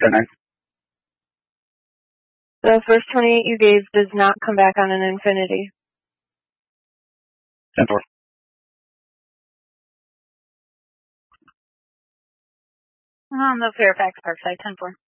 10-9. The first 28 you gave does not come back on an infinity. 10-4. On the Fairfax Parkside, 10-4.